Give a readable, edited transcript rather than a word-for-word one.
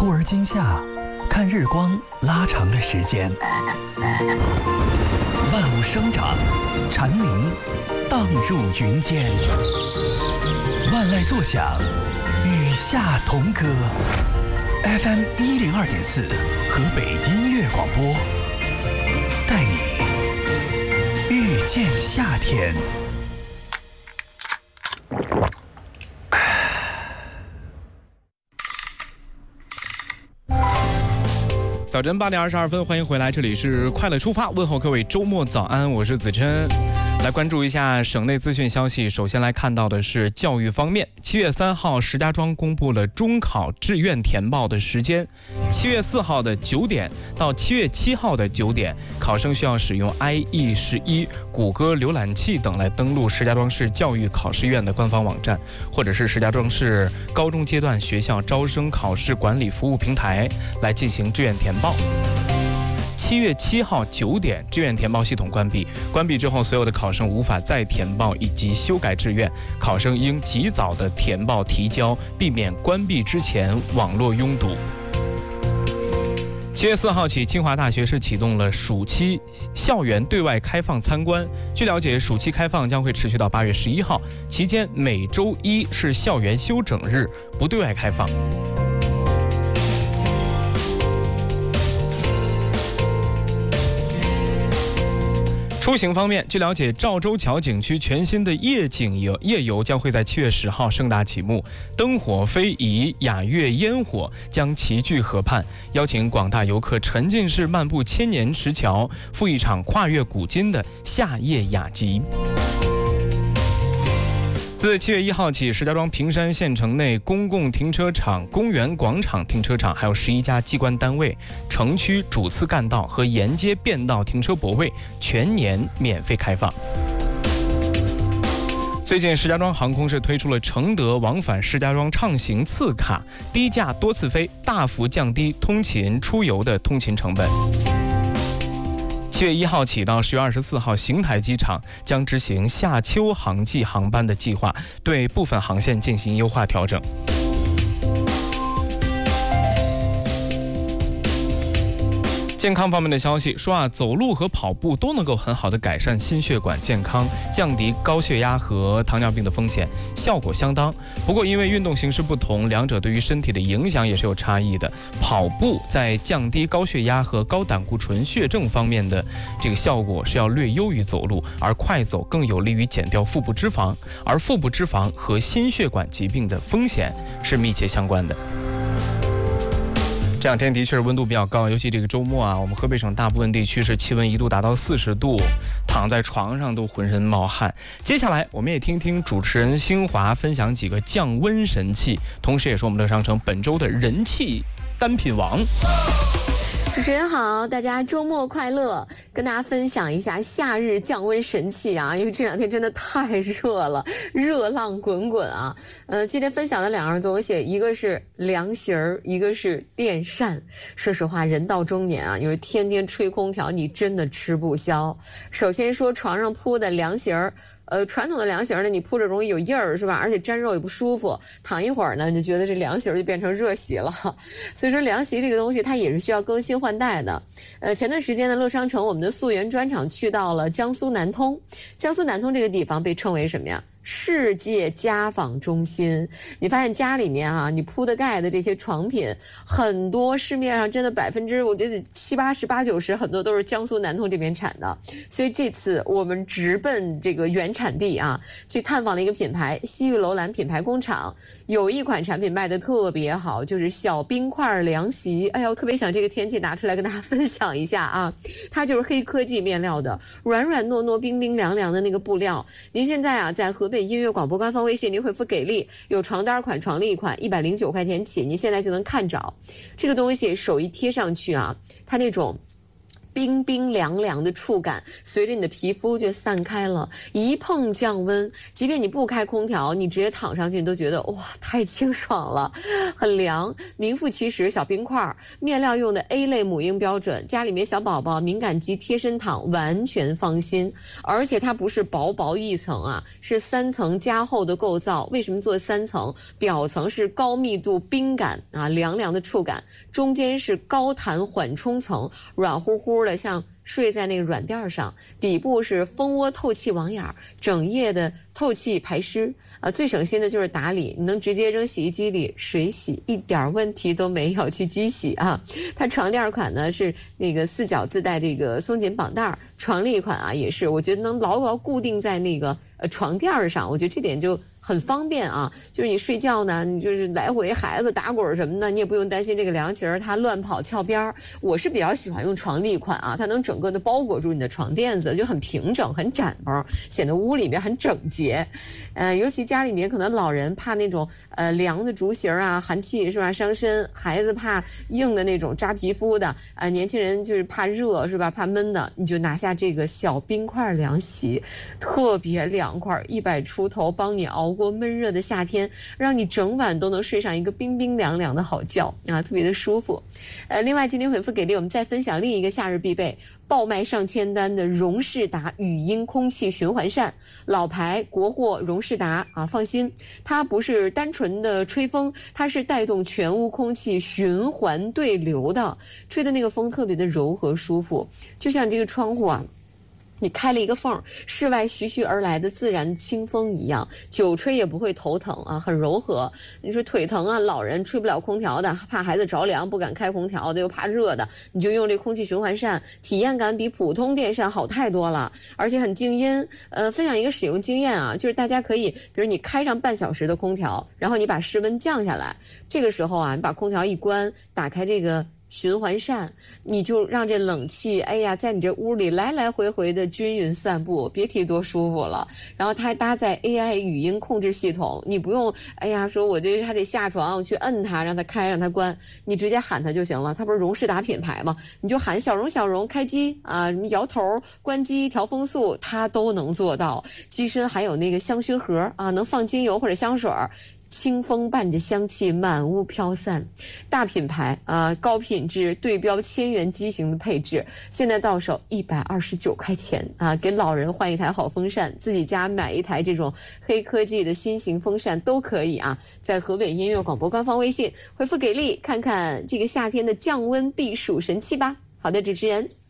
忽而今夏，看日光拉长了时间。万物生长，蝉鸣荡入云间。万籁作响，与夏同歌。FM 102.4，河北音乐广播，带你遇见夏天。 早晨8点22分，欢迎回来，这里是快乐出发，问候各位周末早安，我是子琛。来关注一下省内资讯消息，首先来看到的是教育方面。7月3号，石家庄公布了中考志愿填报的时间，7月4号的9点到7月7号的9点，考生需要使用 IE11、谷歌浏览器等来登录石家庄市教育考试院的官方网站，或者是石家庄市高中阶段学校招生考试管理服务平台来进行志愿填报。7月7号9点，志愿填报系统关闭。关闭之后，所有的考生无法再填报以及修改志愿，考生应及早的填报提交，避免关闭之前网络拥堵。7月4号起，清华大学是启动了暑期校园对外开放参观。据了解，暑期开放将会持续到8月11号，期间每周一是校园休整日，不对外开放。出行方面，据了解，赵州桥景区全新的夜游将会在7月10号盛大启幕，灯火非遗、雅乐烟火将齐聚河畔，邀请广大游客沉浸式漫步千年石桥，赴一场跨越古今的夏夜雅集。自7月1号起，石家庄平山县城内公共停车场、公园广场停车场，还有11家机关单位、城区主次干道和沿街便道停车泊位全年免费开放。最近，石家庄航空是推出了承德往返石家庄畅行次卡，低价多次飞，大幅降低通勤出游的通勤成本。7月1号起到10月24号，邢台机场将执行夏秋航季航班的计划，对部分航线进行优化调整。健康方面的消息说走路和跑步都能够很好的改善心血管健康，降低高血压和糖尿病的风险，效果相当。不过因为运动形式不同，两者对于身体的影响也是有差异的。跑步在降低高血压和高胆固醇血症方面的这个效果是要略优于走路，而快走更有利于减掉腹部脂肪，而腹部脂肪和心血管疾病的风险是密切相关的。这两天的确是温度比较高，尤其这个周末我们河北省大部分地区是气温一度达到40度，躺在床上都浑身冒汗。接下来我们也听听主持人新华分享几个降温神器，同时也是我们乐商城本周的人气单品王。 主持人好，大家周末快乐！跟大家分享一下夏日降温神器因为这两天真的太热了，热浪滚滚今天分享的两样东西，一个是凉席儿，一个是电扇。说实话，人到中年因为天天吹空调，你真的吃不消。首先说床上铺的凉席儿。传统的凉席呢，你铺着容易有印儿，是吧？而且沾肉也不舒服。躺一会儿呢，你就觉得这凉席就变成热席了。所以说，凉席这个东西它也是需要更新换代的。前段时间呢，乐商城我们的溯源专场去到了江苏南通。江苏南通这个地方被称为什么呀？世界家纺中心。你发现家里面你铺的盖的这些床品，很多市面上真的我觉得70%、80%、90%很多都是江苏南通这边产的。所以这次我们直奔这个原产地去探访了一个品牌西域楼兰品牌工厂，有一款产品卖的特别好，就是小冰块凉席。哎呀，我特别想这个天气拿出来跟大家分享一下它就是黑科技面料的，软软糯糯、冰冰凉凉的那个布料。您现在在河北音乐广播官方微信，您回复给力，有床单款、床笠款，109块钱起，您现在就能看着这个东西，手一贴上去它那种冰冰凉凉的触感，随着你的皮肤就散开了，一碰降温，即便你不开空调，你直接躺上去你都觉得哇，太清爽了，很凉，名副其实。小冰块，面料用的 A 类母婴标准，家里面小宝宝敏感肌贴身躺完全放心。而且它不是薄薄一层啊，是3层加厚的构造。为什么做3层？表层是高密度冰感啊，凉凉的触感，中间是高弹缓冲层，软乎乎的，像睡在那个软垫上，底部是蜂窝透气网眼，整夜的透气排湿啊。最省心的就是打理，你能直接扔洗衣机里水洗，一点问题都没有，去机洗啊。它床垫款呢是那个4角自带这个松紧绑带，床笠款啊也是，我觉得能牢牢固定在那个床垫上，我觉得这点就很方便啊。就是你睡觉呢，你就是来回孩子打滚什么的，你也不用担心这个凉席它乱跑翘边。我是比较喜欢用床笠款啊，它能整个的包裹住你的床垫子，就很平整很展包，显得屋里面很整洁。尤其家里面可能老人怕那种凉的竹席啊，寒气是吧伤身，孩子怕硬的那种扎皮肤的年轻人就是怕热是吧，怕闷的，你就拿下这个小冰块凉席，特别凉快，100出头，帮你熬过闷热的夏天，让你整晚都能睡上一个冰冰凉凉的好觉啊，特别的舒服。另外今天回复给力，我们再分享另一个夏日必备，爆卖上千单的荣仕达语音空气循环扇，老牌国货荣仕达啊，放心，它不是单纯的吹风，它是带动全屋空气循环对流的，吹的那个风特别的柔和舒服，就像这个窗户啊，你开了一个缝，室外徐徐而来的自然清风一样，久吹也不会头疼啊，很柔和。你说腿疼啊，老人吹不了空调的，怕孩子着凉不敢开空调的，又怕热的，你就用这空气循环扇，体验感比普通电扇好太多了，而且很静音。分享一个使用经验啊，就是大家可以，比如你开上半小时的空调，然后你把室温降下来，这个时候啊，你把空调一关，打开这个循环扇，你就让这冷气哎呀在你这屋里来来回回的均匀散步，别提多舒服了。然后它还搭载 AI 语音控制系统，你不用哎呀说我这还得下床我去摁它让它开让它关，你直接喊它就行了。它不是荣仕达品牌吗？你就喊小荣小荣开机啊，摇头关机调风速它都能做到。机身还有那个香薰盒啊，能放精油或者香水，清风伴着香气满屋飘散，大品牌啊，高品质对标1000元机型的配置，现在到手129块钱啊，给老人换一台好风扇，自己家买一台这种黑科技的新型风扇都可以啊。在河北音乐广播官方微信回复给力，看看这个夏天的降温避暑神器吧。好的，主持人。